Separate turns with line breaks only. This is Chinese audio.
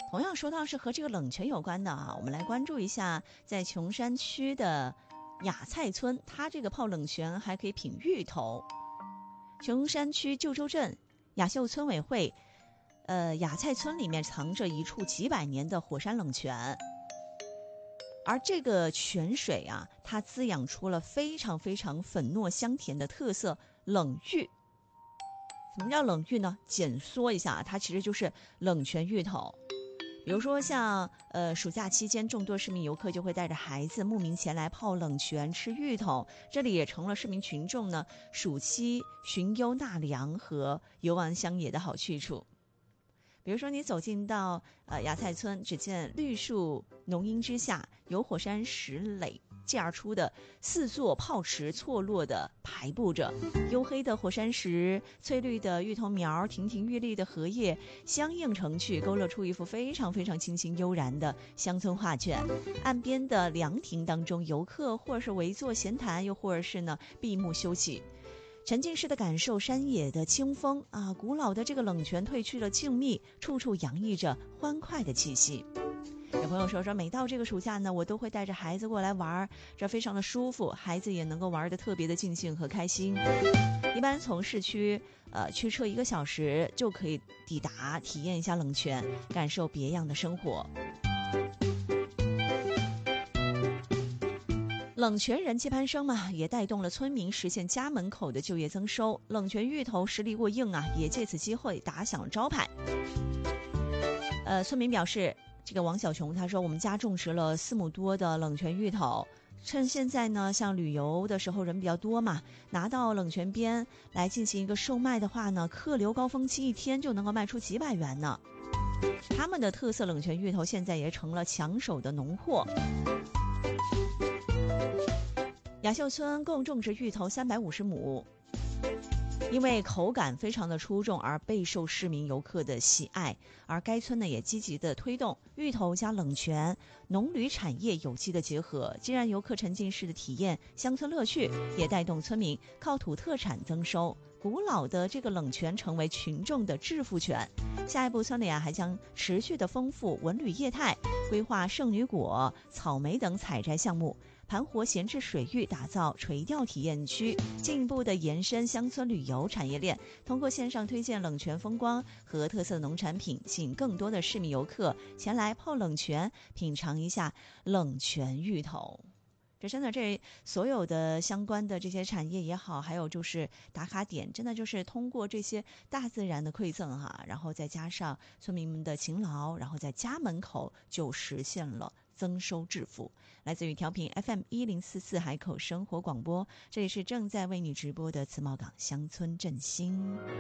同样说到是和这个冷泉有关的啊，我们来关注一下在琼山区的雅菜村，它这个泡冷泉还可以品芋头。琼山区旧州镇雅秀村委会雅菜村里面藏着一处几百年的火山冷泉，而这个泉水啊，它滋养出了非常非常粉糯香甜的特色冷芋。什么叫冷芋呢？简缩一下，它其实就是冷泉芋头。比如说像暑假期间，众多市民游客就会带着孩子慕名前来泡冷泉吃芋头，这里也成了市民群众呢暑期寻幽纳凉和游玩乡野的好去处。比如说你走进到芽菜村，只见绿树浓荫之下，由火山石垒建而出的4座泡池错落的排布着，黝黑的火山石，翠绿的芋头苗，亭亭玉立的荷叶相映成趣，勾勒出一幅非常非常清新悠然的乡村画卷。岸边的凉亭当中，游客或是围坐闲谈，又或者是呢闭目休息，沉浸式的感受山野的清风啊，古老的这个冷泉褪去了静谧，处处洋溢着欢快的气息。有朋友说每到这个暑假呢，我都会带着孩子过来玩，这非常的舒服，孩子也能够玩得特别的尽兴和开心。一般从市区驱车1个小时就可以抵达，体验一下冷泉，感受别样的生活。冷泉人气攀升嘛，也带动了村民实现家门口的就业增收。冷泉芋头实力过硬啊，也借此机会打响招牌。村民表示，这个王小琼他说，我们家种植了4亩多的冷泉芋头，趁现在呢像旅游的时候人比较多嘛，拿到冷泉边来进行一个售卖的话呢，客流高峰期1天就能够卖出几百元呢。他们的特色冷泉芋头现在也成了抢手的农货。雅秀村共种植芋头350亩，因为口感非常的出众而备受市民游客的喜爱。而该村呢也积极的推动芋头加冷泉、农旅产业有机的结合，既让游客沉浸式的体验乡村乐趣，也带动村民靠土特产增收。古老的这个冷泉成为群众的致富泉。下一步村里还将持续的丰富文旅业态，规划圣女果、草莓等采摘项目，盘活闲置水域，打造垂钓体验区，进一步的延伸乡村旅游产业链。通过线上推荐冷泉风光和特色农产品，吸引更多的市民游客前来泡冷泉，品尝一下冷泉芋头。这真的，这所有的相关的这些产业也好，还有就是打卡点，真的就是通过这些大自然的馈赠哈，然后再加上村民们的勤劳，然后在家门口就实现了增收致富。来自于调频 FM1044 海口生活广播，这里是正在为你直播的慈茂港乡村振兴。